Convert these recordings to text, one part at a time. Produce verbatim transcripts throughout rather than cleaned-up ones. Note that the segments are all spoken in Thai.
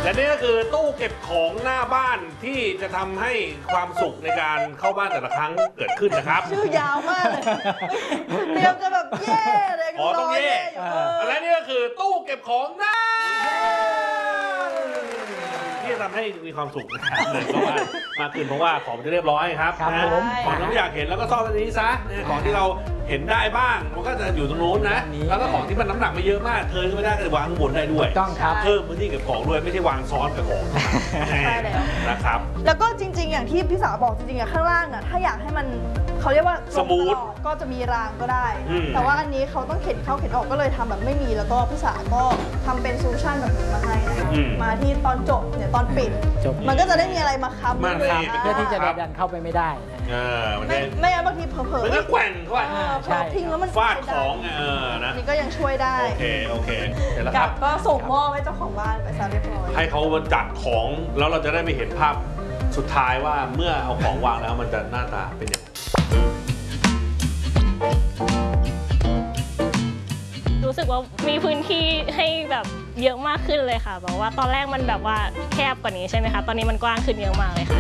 และนี่ก็คือตู้เก็บของหน้าบ้านที่จะทำให้ความสุขในการเข้าบ้านแต่ละครั้งเกิดขึ้นนะครับชื่อยาวมากเลยเตรียมจะแบบเย่เลยอ๋อต้องเย่และนี่ก็คือตู้เก็บของหน้าที่จะทำให้มีความสุขนะครับเลยก็มากขึ้นเพราะว่าของจะเรียบร้อยครับนะของที่ไม่อยากเห็นแล้วก็ซ่อนไว้นี้ซะของที่เราเห็นได้บ้างมันก็จะอยู่ตรงนู้นนะแล้วก็ของที่มันน้ำหนักไม่เยอะมากเธอก็ไม่ได้ก็วางข้างบนได้ด้วยต้องครับเพิ่มพื้นที่เก็บของด้วยไม่ใช่วางซ้อนกับของนะครับแล้วก็จริงๆอย่างที่พี่สาวบอกจริงๆอะข้างล่างอะถ้าอยากให้มันเขาเรียกว่าสมูทก็จะมีรางก็ได้แต่ว่าอันนี้เขาต้องเข็นเข้าเข็นออกก็เลยทำแบบไม่มีแล้วก็พี่สาวก็ทำเป็นโซลูชันแบบนี้มาให้นะคะมาที่ตอนจบเนี่ยตอนปิดมันก็จะได้มีอะไรมาค้ำเพื่อที่จะดันเข้าไปไม่ได้ไม่ไม่งั้นบางทีเผลอๆมันก็แกว่งเข้าไปใช่ทิ้งแล้วมันฟาดของเออนะนี่ก็ยังช่วยได้โอเคโอเคเสร็จแล้วครับก็ส่งมอบให้เจ้าของบ้านไปซะเรียบร้อยให้เขาจัดของแล้วเราจะได้ไปเห็นภาพสุดท้ายว่าเมื่อเอาของวางแล้วมันจะหน้าตาเป็นยังไงรู้สึกว่ามีพื้นที่ให้แบบเยอะมากขึ้นเลยค่ะแบบว่าตอนแรกมันแบบว่าแคบกว่านี้ใช่ไหมคะตอนนี้มันกว้างขึ้นเยอะมากเลยค่ะ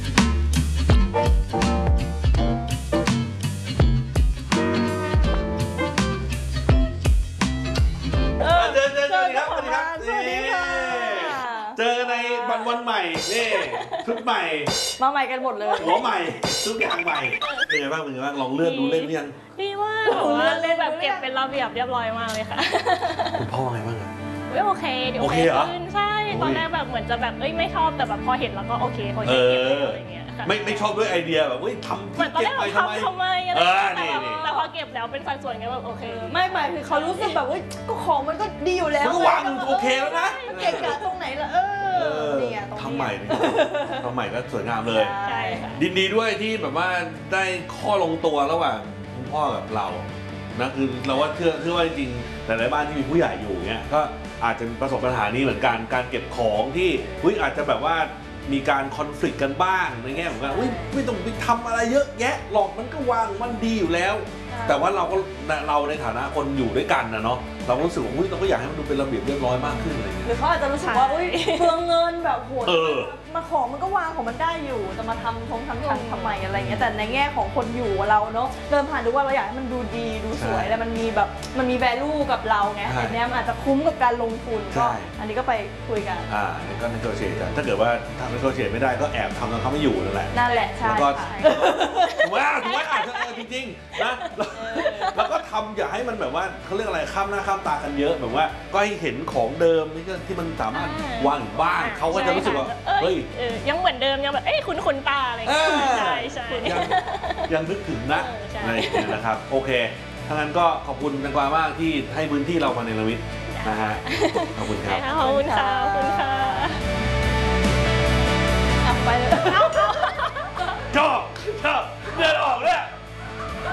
เจอเจอเจอครับสวัสดีครับสวัสดีค่ะเจอในวันวันใหม่นี่ชุดใหม่มาใหม่กันหมดเลยหัวใหม่ทุกอย่างใหม่เป็นไงบ้างเป็นไงบ้างลองเลื่อนดูเล่นหรือยังดีมากหนูเลื่อนเล่นแบบเก็บเป็นระเบียบเรียบร้อยมากเลยค่ะคุณพ่อไงบ้างอะโอเคเดี๋ยวโอเคขึ้นใช่ตอนแรกแบบเหมือนจะแบบเอ้ยไม่ชอบแต่แบบพอเห็นแล้วก็โอเคเขาจะเก็บอะไรเงี้ยไม่ไม่ชอบด้วยไอเดียแบบเฮ้ยทำที่เก็บไปทำไมทำไมอะไรแต่พอเก็บแล้วเป็นสัดส่วนไงแบบโอเคไม่หมายคือเขารู้สึกแบบว่าก็ของมันก็ดีอยู่แล้วมันก็วางโอเคแล้วนะเก่งกับตรงไหนล่ะเออเนี่ยตรงนี้ทำใหม่ทำใหม่ก็สวยงามเลยดีดีด้วยที่แบบว่าได้ข้อลงตัวระหว่างคุณพ่อกับเรานะคือเราว่าเชื่อเชื่อว่าจริงๆแต่ในบ้านที่มีผู้ใหญ่อยู่เนี่ยก็อาจจะประสบปัญหานี้เหมือนกันการเก็บของที่อุ้ยอาจจะแบบว่ามีการคอนฟ lict กันบ้างในแง่ของการอุ้ยไม่ต้องไปทำอะไรเยอะแยะหรอกมันก็วางมันดีอยู่แล้วแต่ว่าเราก็เราในฐานะคนอยู่ด้วยกันนะเนาะเรารู้สึกว่าอุ้ยเราก็อยากให้มันดูเป็นระเบียบเรียบร้อยมากขึ้นอะไรเงี้ยหรือเขาอาจจะรู้สึกว่าอุ้ยเปลืองเงินแบบโหดมาของมันก็วางของมันได้อยู่จะมาทำทงทำทันทำไมอะไรเงี้ยแต่ในแง่ของคนอยู่เราเนาะเดินผ่านดูว่าเราอยากให้มันดูดีดูสวยแล้วมันมีแบบมันมี value กับเราไงอันนี้มันอาจจะคุ้มกับการลงทุนก็อันนี้ก็ไปคุยกันอ่าก็ในโซเชียลกันถ้าเกิดว่าทำในโซเชียลไม่ได้ก็แอบทำตอนเขาไม่อยู่นั่นแหละนั่นแหละใช่แล้วก็ถูกไหมถูกไหมอาจจะจริงๆนะแล้วก็ทำอย่าให้มันแบบว่าเขาเรียกอะไรข้ามหน้าข้ามตากันเยอะแบบว่าก็ให้เห็นของเดิมนี่ก็ที่มันสามารถวางอยู่บ้านเขาก็จะรู้สึกว่าเฮ้ยยังเหมือนเดิมยังแบบเอ้ยคุ้นคุ้นตาอะไรอย่างเงี้ยใช่ใช่ยังนึกถึงนะอะไรอย่างเงี้ยนะครับโอเคถ้างั้นก็ขอบคุณแตงกวามากที่ให้พื้นที่เรามาในระวิทนะฮะขอบคุณครับขอบคุณค่ะขอบคุณค่ะไปเลย